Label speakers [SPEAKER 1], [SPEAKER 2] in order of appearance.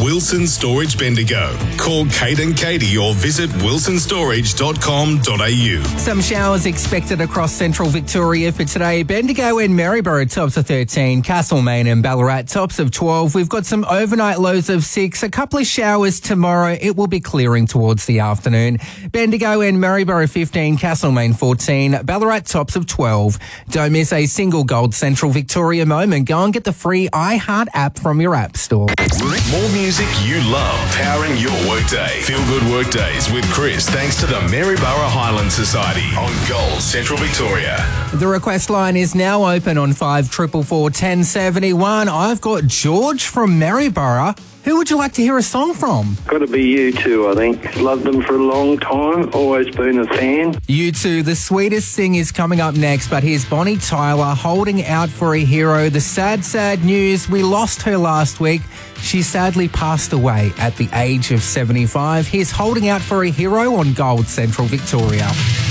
[SPEAKER 1] Wilson Storage Bendigo. Call Kate and Katie or visit wilsonstorage.com.au.
[SPEAKER 2] Some showers expected across central Victoria for today. Bendigo and Maryborough tops of 13. Castlemaine and Ballarat tops of 12. We've got some overnight lows of 6. A couple of showers tomorrow. It will be clearing towards the afternoon. Bendigo and Maryborough 15. Castlemaine 14. Ballarat tops of 12. Don't miss a single Gold Central Victoria moment. Go and get the free iHeart app from your app store.
[SPEAKER 1] More music you love, powering your workday. Feel good workdays with Chris, thanks to the Maryborough Highland Society on Gold Central Victoria.
[SPEAKER 2] The request line is now open on 5444 1071. I've got George from Maryborough. Who would you like to hear a song from?
[SPEAKER 3] Got to be U2, I think. Loved them for a long time. Always been a fan.
[SPEAKER 2] U2, The Sweetest Thing is coming up next, but here's Bonnie Tyler, Holding Out for a Hero. The sad news, we lost her last week. She sadly passed away at the age of 75. Here's Holding Out for a Hero on Gold Central Victoria.